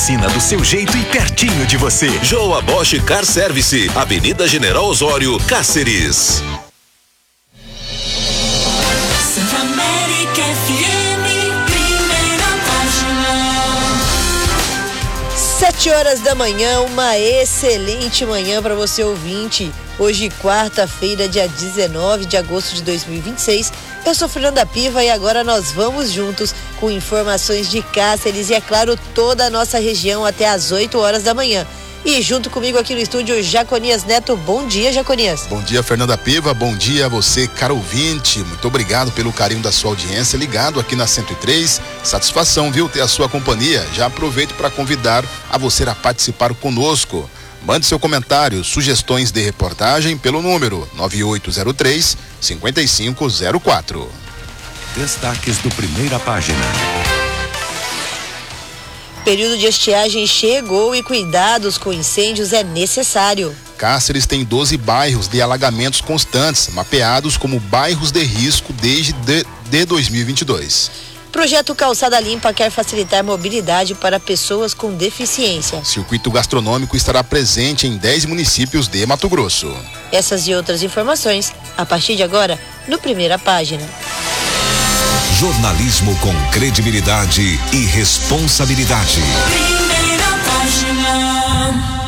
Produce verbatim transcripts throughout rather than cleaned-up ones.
Ensina do seu jeito e pertinho de você. Joa Bosch Car Service, Avenida General Osório, Cáceres. Sete horas da manhã, uma excelente manhã para você ouvinte. Hoje, quarta-feira, dia dezenove de agosto de dois mil e vinte e seis. Eu sou Fernanda Piva e agora nós vamos juntos com informações de Cáceres e, é claro, toda a nossa região até às oito horas da manhã. E junto comigo aqui no estúdio, Jaconias Neto. Bom dia, Jaconias. Bom dia, Fernanda Piva. Bom dia a você, caro ouvinte. Muito obrigado pelo carinho da sua audiência, ligado aqui na cento e três. Satisfação, viu, ter a sua companhia. Já aproveito para convidar a você a participar conosco. Mande seu comentário, sugestões de reportagem pelo número nove oito zero três, cinco cinco zero quatro. Destaques do Primeira Página. Período de estiagem chegou e cuidados com incêndios é necessário. Cáceres tem doze bairros de alagamentos constantes, mapeados como bairros de risco desde de, de dois mil e vinte e dois. Projeto Calçada Limpa quer facilitar mobilidade para pessoas com deficiência. Circuito gastronômico estará presente em dez municípios de Mato Grosso. Essas e outras informações, a partir de agora, no Primeira Página. Jornalismo com credibilidade e responsabilidade. Primeira Página.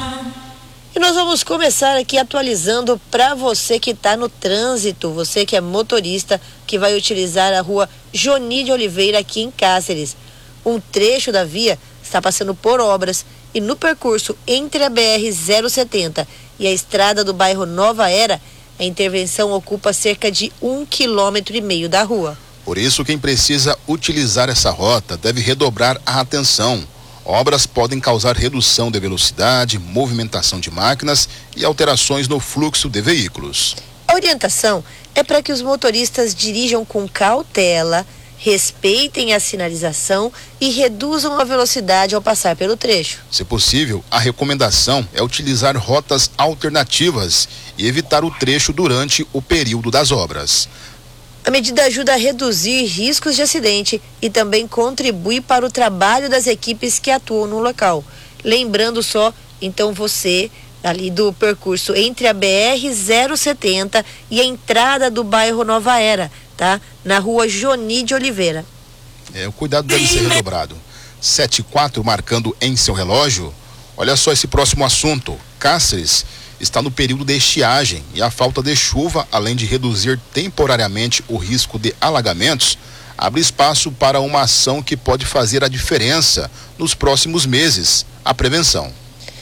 E nós vamos começar aqui atualizando para você que está no trânsito, você que é motorista, que vai utilizar a rua Joni de Oliveira aqui em Cáceres. Um trecho da via está passando por obras e no percurso entre a B R zero setenta e a estrada do bairro Nova Era, a intervenção ocupa cerca de um quilômetro e meio da rua. Por isso, quem precisa utilizar essa rota deve redobrar a atenção. Obras podem causar redução de velocidade, movimentação de máquinas e alterações no fluxo de veículos. A orientação é para que os motoristas dirijam com cautela, respeitem a sinalização e reduzam a velocidade ao passar pelo trecho. Se possível, a recomendação é utilizar rotas alternativas e evitar o trecho durante o período das obras. A medida ajuda a reduzir riscos de acidente e também contribui para o trabalho das equipes que atuam no local. Lembrando só, então, você, ali do percurso entre a B R zero setenta e a entrada do bairro Nova Era, tá? Na rua Joni de Oliveira. É, o cuidado deve ser redobrado. sete e quatro marcando em seu relógio. Olha só esse próximo assunto. Cáceres está no período de estiagem e a falta de chuva, além de reduzir temporariamente o risco de alagamentos, abre espaço para uma ação que pode fazer a diferença nos próximos meses: a prevenção.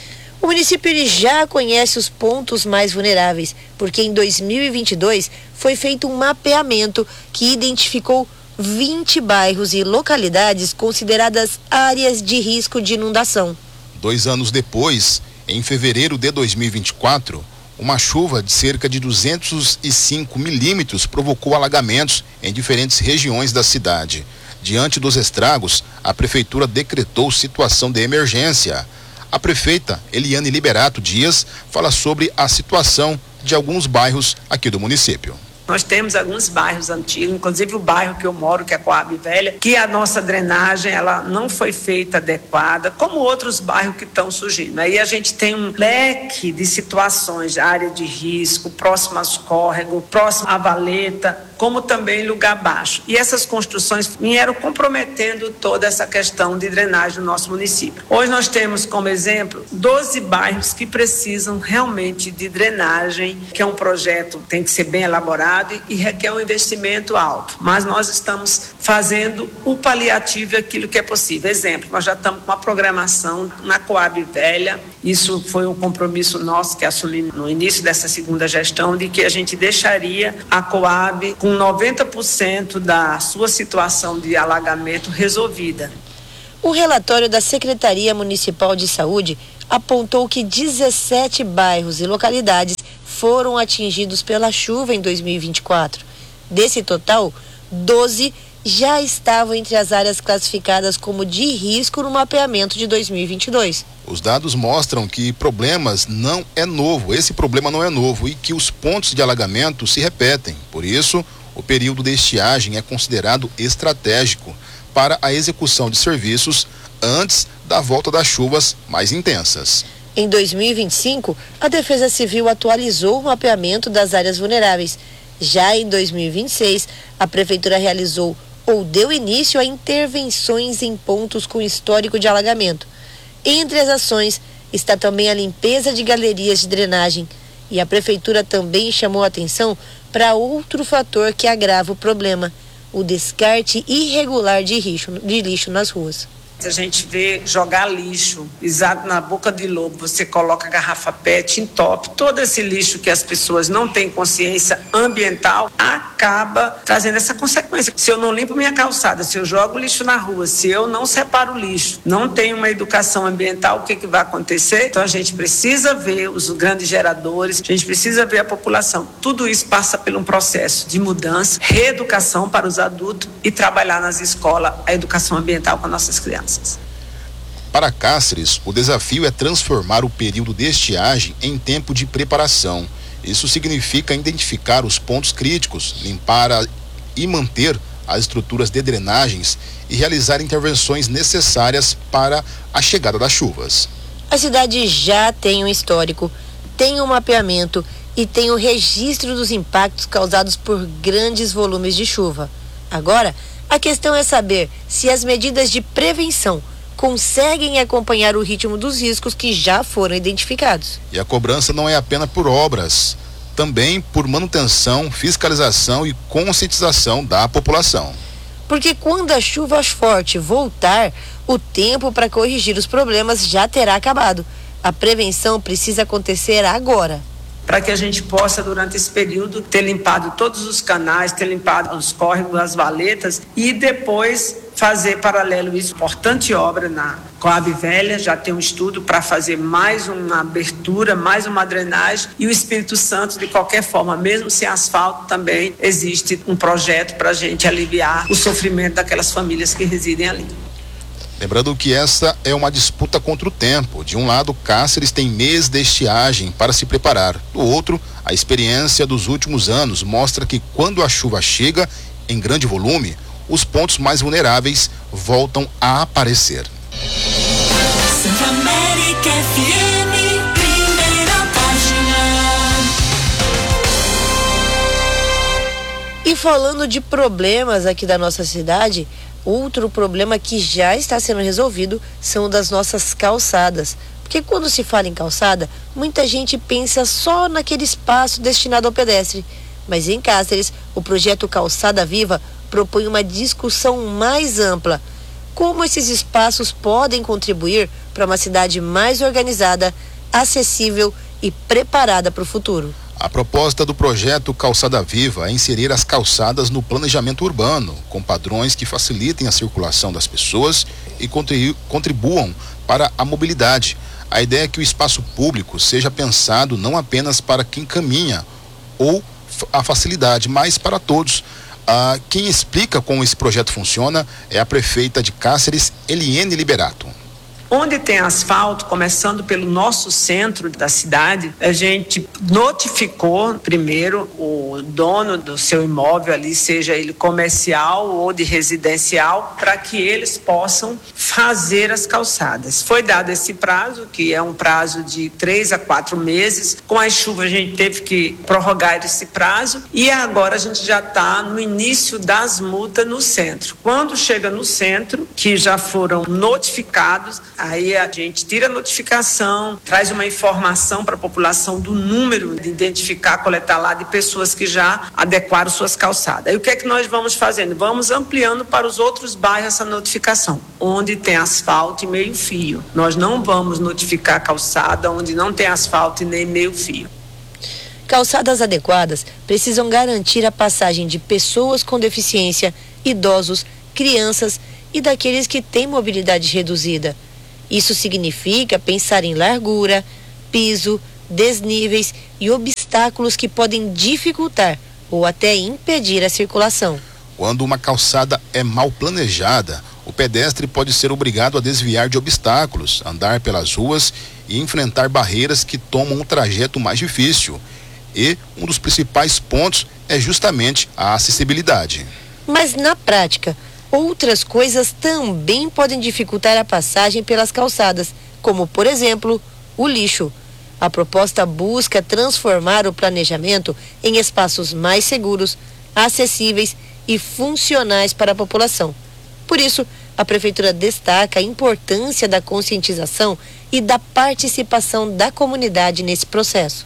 O município ele já conhece os pontos mais vulneráveis, porque em dois mil e vinte e dois foi feito um mapeamento que identificou vinte bairros e localidades consideradas áreas de risco de inundação. Dois anos depois, em fevereiro de dois mil e vinte e quatro, uma chuva de cerca de duzentos e cinco milímetros provocou alagamentos em diferentes regiões da cidade. Diante dos estragos, a prefeitura decretou situação de emergência. A prefeita Eliane Liberato Dias fala sobre a situação de alguns bairros aqui do município. Nós temos alguns bairros antigos, inclusive o bairro que eu moro, que é Coab Velha, que a nossa drenagem ela não foi feita adequada, como outros bairros que estão surgindo. Aí a gente tem um leque de situações, área de risco, próximo aos córregos, próximo à valeta, como também lugar baixo. E essas construções vieram comprometendo toda essa questão de drenagem do nosso município. Hoje nós temos como exemplo doze bairros que precisam realmente de drenagem, que é um projeto que tem que ser bem elaborado e requer um investimento alto, mas nós estamos fazendo o paliativo e aquilo que é possível. Exemplo, nós já estamos com uma programação na Coab Velha, isso foi um compromisso nosso que assumimos no início dessa segunda gestão, de que a gente deixaria a Coab com noventa por cento da sua situação de alagamento resolvida. O relatório da Secretaria Municipal de Saúde apontou que dezessete bairros e localidades foram atingidos pela chuva em dois mil e vinte e quatro. Desse total, doze já estavam entre as áreas classificadas como de risco no mapeamento de dois mil e vinte e dois. Os dados mostram que problemas não é novo, esse problema não é novo e que os pontos de alagamento se repetem. Por isso, o período de estiagem é considerado estratégico para a execução de serviços antes da volta das chuvas mais intensas. Em dois mil e vinte e cinco, a Defesa Civil atualizou o mapeamento das áreas vulneráveis. Já em dois mil e vinte e seis, a Prefeitura realizou ou deu início a intervenções em pontos com histórico de alagamento. Entre as ações está também a limpeza de galerias de drenagem. E a Prefeitura também chamou a atenção para outro fator que agrava o problema: o descarte irregular de lixo, de lixo nas ruas. A gente vê jogar lixo, exato na boca de lobo, você coloca garrafa pet, entope, todo esse lixo que as pessoas não têm consciência ambiental acaba trazendo essa consequência. Se eu não limpo minha calçada, se eu jogo lixo na rua, se eu não separo o lixo, não tenho uma educação ambiental, o que, que vai acontecer? Então a gente precisa ver os grandes geradores, a gente precisa ver a população. Tudo isso passa por um processo de mudança, reeducação para os adultos e trabalhar nas escolas a educação ambiental com nossas crianças. Para Cáceres, o desafio é transformar o período de estiagem em tempo de preparação. Isso significa identificar os pontos críticos, limpar a, e manter as estruturas de drenagens e realizar intervenções necessárias para a chegada das chuvas. A cidade já tem um histórico, tem um mapeamento e tem o registro dos impactos causados por grandes volumes de chuva. Agora, a questão é saber se as medidas de prevenção conseguem acompanhar o ritmo dos riscos que já foram identificados. E a cobrança não é apenas por obras, também por manutenção, fiscalização e conscientização da população. Porque quando a chuva forte voltar, o tempo para corrigir os problemas já terá acabado. A prevenção precisa acontecer agora. Para que a gente possa, durante esse período, ter limpado todos os canais, ter limpado os córregos, as valetas e depois fazer paralelo isso. Importante obra na Coab Velha, já tem um estudo para fazer mais uma abertura, mais uma drenagem, e o Espírito Santo, de qualquer forma, mesmo sem asfalto, também existe um projeto para a gente aliviar o sofrimento daquelas famílias que residem ali. Lembrando que essa é uma disputa contra o tempo. De um lado, Cáceres tem meses de estiagem para se preparar. Do outro, a experiência dos últimos anos mostra que quando a chuva chega em grande volume, os pontos mais vulneráveis voltam a aparecer. América F M, primeira página. E falando de problemas aqui da nossa cidade, outro problema que já está sendo resolvido são das nossas calçadas. Porque quando se fala em calçada, muita gente pensa só naquele espaço destinado ao pedestre. Mas em Cáceres, o projeto Calçada Viva propõe uma discussão mais ampla. Como esses espaços podem contribuir para uma cidade mais organizada, acessível e preparada para o futuro. A proposta do projeto Calçada Viva é inserir as calçadas no planejamento urbano, com padrões que facilitem a circulação das pessoas e contribuam para a mobilidade. A ideia é que o espaço público seja pensado não apenas para quem caminha ou a facilidade, mas para todos. Ah, quem explica como esse projeto funciona é a prefeita de Cáceres, Eliene Liberato. Onde tem asfalto, começando pelo nosso centro da cidade, a gente notificou primeiro o dono do seu imóvel ali, seja ele comercial ou de residencial, para que eles possam fazer as calçadas. Foi dado esse prazo, que é um prazo de três a quatro meses. Com as chuvas a gente teve que prorrogar esse prazo e agora a gente já está no início das multas no centro. Quando chega no centro, que já foram notificados, aí a gente tira a notificação, traz uma informação para a população do número de identificar, coletar lá de pessoas que já adequaram suas calçadas. E o que é que nós vamos fazendo? Vamos ampliando para os outros bairros essa notificação, onde tem asfalto e meio fio. Nós não vamos notificar a calçada onde não tem asfalto e nem meio fio. Calçadas adequadas precisam garantir a passagem de pessoas com deficiência, idosos, crianças e daqueles que têm mobilidade reduzida. Isso significa pensar em largura, piso, desníveis e obstáculos que podem dificultar ou até impedir a circulação. Quando uma calçada é mal planejada, o pedestre pode ser obrigado a desviar de obstáculos, andar pelas ruas e enfrentar barreiras que tomam um trajeto mais difícil. E um dos principais pontos é justamente a acessibilidade. Mas na prática, outras coisas também podem dificultar a passagem pelas calçadas, como, por exemplo, o lixo. A proposta busca transformar o planejamento em espaços mais seguros, acessíveis e funcionais para a população. Por isso, a Prefeitura destaca a importância da conscientização e da participação da comunidade nesse processo.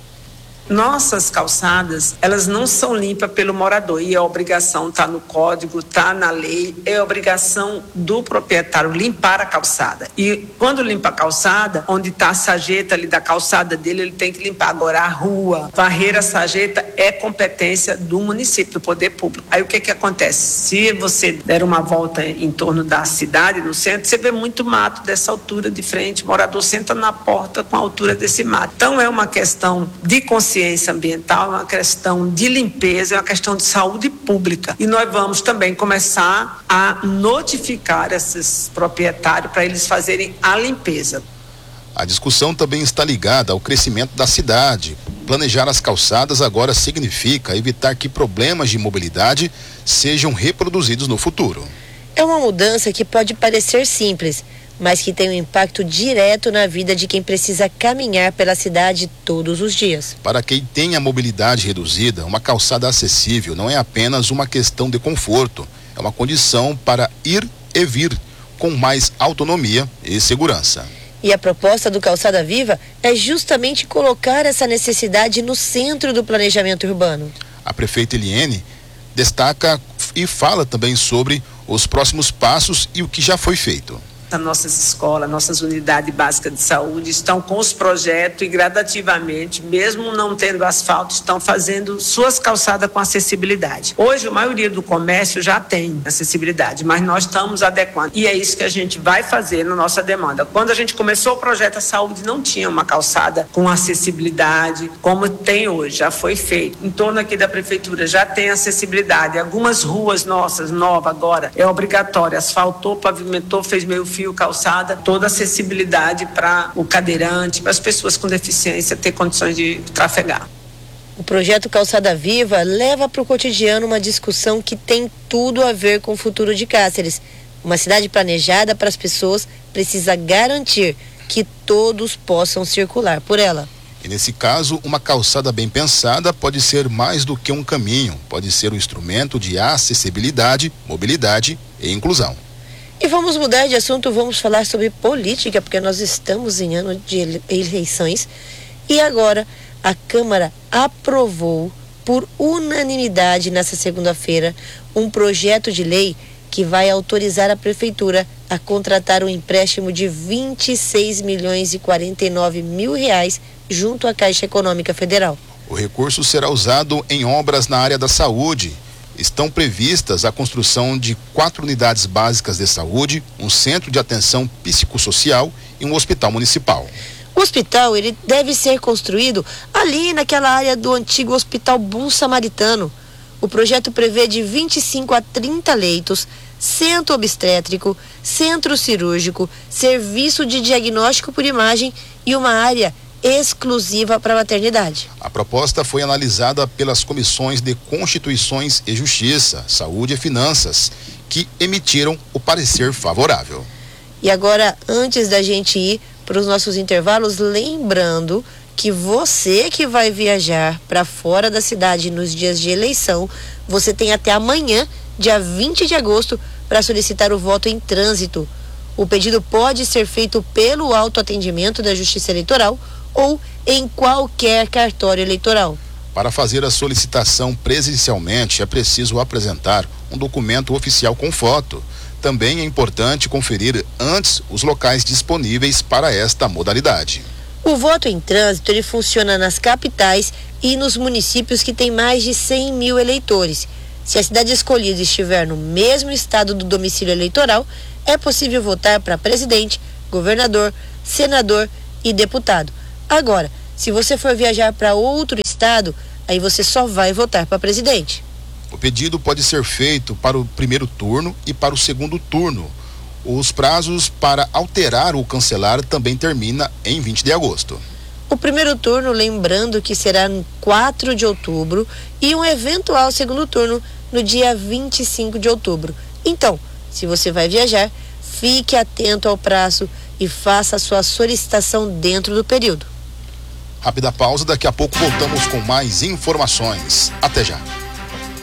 Nossas calçadas, elas não são limpas pelo morador e a obrigação está no código, está na lei, é obrigação do proprietário limpar a calçada. E quando limpa a calçada, onde está a sarjeta ali da calçada dele, ele tem que limpar. Agora a rua, varrer a sarjeta é competência do município, do poder público. Aí o que que acontece? Se você der uma volta em torno da cidade, no centro, você vê muito mato dessa altura de frente, o morador senta na porta com a altura desse mato. Então é uma questão de consciência ambiental, é uma questão de limpeza, é uma questão de saúde pública. E nós vamos também começar a notificar esses proprietários para eles fazerem a limpeza. A discussão também está ligada ao crescimento da cidade. Planejar as calçadas agora significa evitar que problemas de mobilidade sejam reproduzidos no futuro. É uma mudança que pode parecer simples, mas que tem um impacto direto na vida de quem precisa caminhar pela cidade todos os dias. Para quem tem a mobilidade reduzida, uma calçada acessível não é apenas uma questão de conforto, é uma condição para ir e vir com mais autonomia e segurança. E a proposta do Calçada Viva é justamente colocar essa necessidade no centro do planejamento urbano. A prefeita Eliene destaca e fala também sobre os próximos passos e o que já foi feito. As nossas escolas, nossas unidades básicas de saúde estão com os projetos e gradativamente, mesmo não tendo asfalto, estão fazendo suas calçadas com acessibilidade. Hoje, a maioria do comércio já tem acessibilidade, mas nós estamos adequando. E é isso que a gente vai fazer na nossa demanda. Quando a gente começou o projeto A Saúde, não tinha uma calçada com acessibilidade como tem hoje, já foi feito. Em torno aqui da prefeitura já tem acessibilidade. Algumas ruas nossas, novas agora, é obrigatório. Asfaltou, pavimentou, fez meio fio, calçada, toda acessibilidade para o cadeirante, para as pessoas com deficiência ter condições de trafegar. O projeto Calçada Viva leva para o cotidiano uma discussão que tem tudo a ver com o futuro de Cáceres. Uma cidade planejada para as pessoas precisa garantir que todos possam circular por ela. E nesse caso, uma calçada bem pensada pode ser mais do que um caminho, pode ser um instrumento de acessibilidade, mobilidade e inclusão. E vamos mudar de assunto, vamos falar sobre política, porque nós estamos em ano de eleições. E agora a Câmara aprovou por unanimidade nessa segunda-feira um projeto de lei que vai autorizar a Prefeitura a contratar um empréstimo de vinte e seis milhões e quarenta e nove mil reais junto à Caixa Econômica Federal. O recurso será usado em obras na área da saúde. Estão previstas a construção de quatro unidades básicas de saúde, um centro de atenção psicossocial e um hospital municipal. O hospital ele deve ser construído ali naquela área do antigo Hospital Bom Samaritano. O projeto prevê de vinte e cinco a trinta leitos, centro obstétrico, centro cirúrgico, serviço de diagnóstico por imagem e uma área exclusiva para a maternidade. A proposta foi analisada pelas comissões de Constituições e Justiça, Saúde e Finanças, que emitiram o parecer favorável. E agora, antes da gente ir para os nossos intervalos, lembrando que você que vai viajar para fora da cidade nos dias de eleição, você tem até amanhã, dia vinte de agosto, para solicitar o voto em trânsito. O pedido pode ser feito pelo autoatendimento da Justiça Eleitoral ou em qualquer cartório eleitoral. Para fazer a solicitação presencialmente, é preciso apresentar um documento oficial com foto. Também é importante conferir antes os locais disponíveis para esta modalidade. O voto em trânsito ele funciona nas capitais e nos municípios que têm mais de cem mil eleitores. Se a cidade escolhida estiver no mesmo estado do domicílio eleitoral, é possível votar para presidente, governador, senador e deputado. Agora, se você for viajar para outro estado, aí você só vai votar para presidente. O pedido pode ser feito para o primeiro turno e para o segundo turno. Os prazos para alterar ou cancelar também termina em vinte de agosto. O primeiro turno, lembrando que será no quatro de outubro e um eventual segundo turno no dia vinte e cinco de outubro. Então, se você vai viajar, fique atento ao prazo e faça a sua solicitação dentro do período. Rápida pausa, daqui a pouco voltamos com mais informações. Até já.